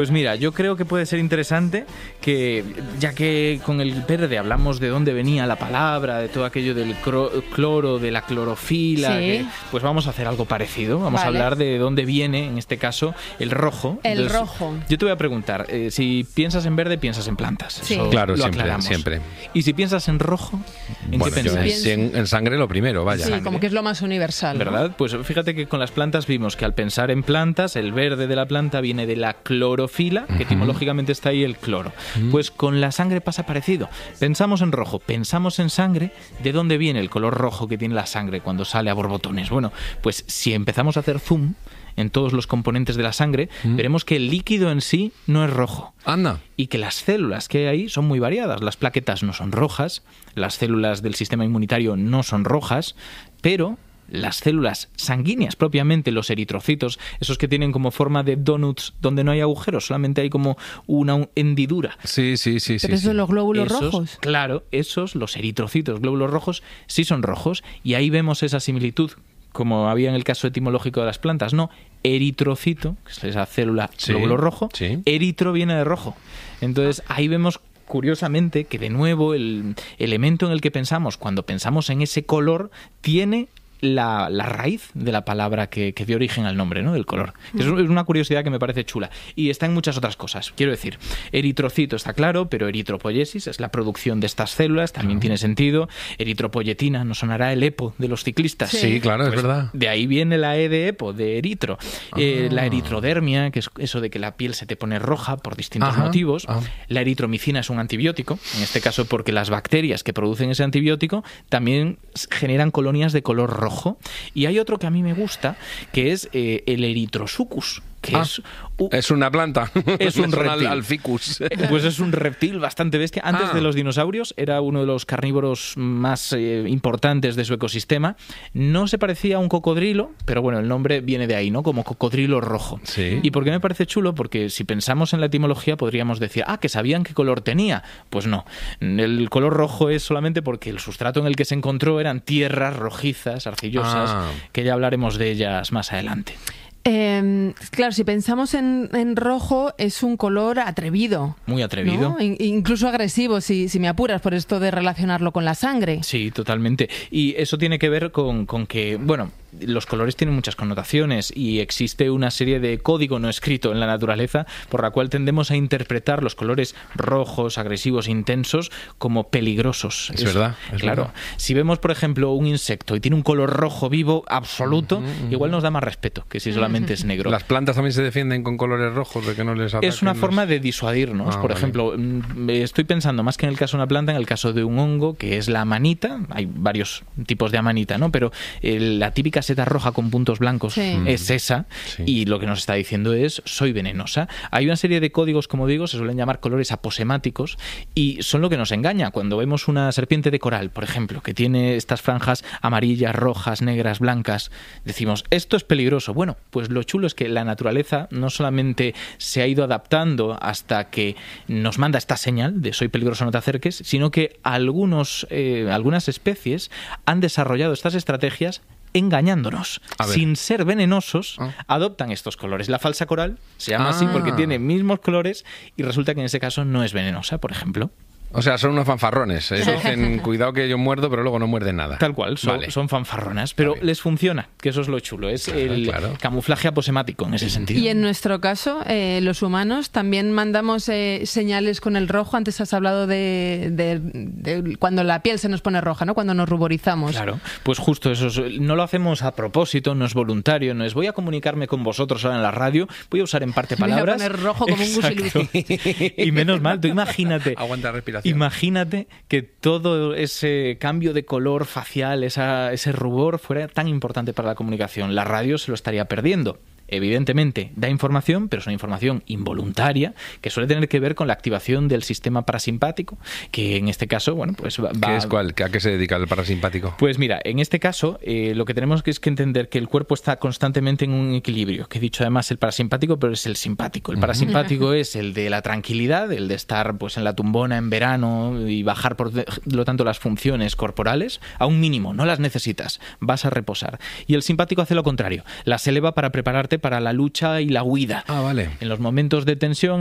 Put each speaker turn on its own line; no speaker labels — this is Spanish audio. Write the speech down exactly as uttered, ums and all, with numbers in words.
Pues mira, yo creo que puede ser interesante que, ya que con el verde hablamos de dónde venía la palabra, de todo aquello del cloro, de la clorofila,
sí.
que, pues vamos a hacer algo parecido. Vamos vale. a hablar de dónde viene, en este caso, el rojo.
El
Entonces,
rojo.
Yo te voy a preguntar, eh, si piensas en verde, piensas en plantas.
Sí.
Eso
claro,
lo
siempre,
aclaramos.
siempre.
Y si piensas en rojo, ¿en
bueno,
qué piensas?
En, en sangre lo primero, vaya.
Sí,
sangre.
como que es lo más universal,
¿verdad?
¿no?
Pues fíjate que con las plantas vimos que al pensar en plantas, el verde de la planta viene de la clorofila, que etimológicamente Lógicamente está ahí el cloro. Mm. Pues con la sangre pasa parecido. Pensamos en rojo, pensamos en sangre. ¿De dónde viene el color rojo que tiene la sangre cuando sale a borbotones? Bueno, pues si empezamos a hacer zoom en todos los componentes de la sangre, mm. veremos que el líquido en sí no es rojo.
Anda.
Y que las células que hay ahí son muy variadas. Las plaquetas no son rojas, las células del sistema inmunitario no son rojas, pero las células sanguíneas, propiamente los eritrocitos, esos que tienen como forma de donuts donde no hay agujeros, solamente hay como una hendidura.
Sí, sí, sí.
Pero
sí,
esos
sí.
los glóbulos
esos,
rojos.
Claro, esos, los eritrocitos, glóbulos rojos, sí son rojos. Y ahí vemos esa similitud, como había en el caso etimológico de las plantas, ¿no? Eritrocito, que es esa célula
sí,
glóbulo rojo,
sí.
eritro viene de rojo. Entonces ahí vemos curiosamente que de nuevo el elemento en el que pensamos cuando pensamos en ese color tiene La, la raíz de la palabra que, que dio origen al nombre, ¿no? Del color. Es, es una curiosidad que me parece chula. Y está en muchas otras cosas. Quiero decir, eritrocito está claro, pero eritropoiesis es la producción de estas células, también claro. tiene sentido. Eritropoyetina, ¿nos sonará el EPO de los ciclistas?
Sí, sí claro,
pues
es verdad.
De ahí viene la E de EPO, de eritro. Ah. Eh, la eritrodermia, que es eso de que la piel se te pone roja por distintos Ajá. motivos. Ah. La eritromicina es un antibiótico, en este caso porque las bacterias que producen ese antibiótico también generan colonias de color rojo. Y hay otro que a mí me gusta, que es eh, el Erythrosuchus, que
ah,
es... Uh,
es una planta.
Es un reptil.
Al, al ficus.
Pues es un reptil bastante bestia. Antes ah. de los dinosaurios era uno de los carnívoros más eh, importantes de su ecosistema. No se parecía a un cocodrilo, pero bueno, el nombre viene de ahí, ¿no? Como cocodrilo rojo.
Sí.
¿Y por qué me parece chulo? Porque si pensamos en la etimología podríamos decir, ah, que sabían qué color tenía. Pues no. El color rojo es solamente porque el sustrato en el que se encontró eran tierras rojizas, arcillosas, ah. que ya hablaremos de ellas más adelante.
Eh, claro, si pensamos en, en rojo, es un color atrevido.
Muy atrevido.
¿No? In- incluso agresivo, si, si me apuras, por esto de relacionarlo con la sangre.
Sí, totalmente. Y eso tiene que ver con, con que, bueno, los colores tienen muchas connotaciones y existe una serie de código no escrito en la naturaleza por la cual tendemos a interpretar los colores rojos, agresivos, intensos como peligrosos.
Es, es verdad. Es
claro.
verdad.
Si vemos, por ejemplo, un insecto y tiene un color rojo vivo absoluto, uh-huh, uh-huh. igual nos da más respeto que si solamente uh-huh. es negro.
Las plantas también se defienden con colores rojos de que no les ataquen.
Es una
los...
forma de disuadirnos.
Ah,
por
vale.
ejemplo, estoy pensando más que en el caso de una planta, en el caso de un hongo, que es la amanita. Hay varios tipos de amanita, ¿no? Pero eh, la típica seta roja con puntos blancos
sí.
es esa, sí. y lo que nos está diciendo es soy venenosa. Hay una serie de códigos, como digo, se suelen llamar colores aposemáticos y son lo que nos engaña. Cuando vemos una serpiente de coral, por ejemplo, que tiene estas franjas amarillas, rojas, negras, blancas, decimos, esto es peligroso. Bueno, pues lo chulo es que la naturaleza no solamente se ha ido adaptando hasta que nos manda esta señal de soy peligroso, no te acerques, sino que algunos, eh, algunas especies han desarrollado estas estrategias engañándonos. Sin ser venenosos, ah. adoptan estos colores. La falsa coral se llama ah. así porque tiene mismos colores y resulta que en ese caso no es venenosa, por ejemplo.
O sea, son unos fanfarrones. ¿eh? Dicen, cuidado que yo muerdo, pero luego no muerden nada.
Tal cual, son, vale. son fanfarronas. Pero les funciona, que eso es lo chulo. Es claro, el claro. camuflaje aposemático en ese sentido.
Y en nuestro caso, eh, los humanos también mandamos eh, señales con el rojo. Antes has hablado de, de, de cuando la piel se nos pone roja, ¿no? Cuando nos ruborizamos.
Claro, pues justo eso. No lo hacemos a propósito, no es voluntario, no es voy a comunicarme con vosotros ahora en la radio, voy a usar en parte palabras.
Voy a poner rojo como
Exacto.
un gusiluz.
Y menos mal, tú imagínate.
Aguanta respiración.
Imagínate que todo ese cambio de color facial, esa, ese rubor, fuera tan importante para la comunicación. La radio se lo estaría perdiendo. Evidentemente da información, pero es una información involuntaria que suele tener que ver con la activación del sistema parasimpático, que en este caso, bueno, pues va...
¿Qué es cuál? ¿A qué se dedica el parasimpático?
Pues mira, en este caso eh, lo que tenemos que es que entender que el cuerpo está constantemente en un equilibrio, que he dicho además el parasimpático, pero es el simpático. El parasimpático uh-huh. es el de la tranquilidad, el de estar pues en la tumbona en verano y bajar por lo tanto las funciones corporales a un mínimo, no las necesitas, vas a reposar. Y el simpático hace lo contrario, las eleva para prepararte para la lucha y la huida.
Ah, vale.
En los momentos de tensión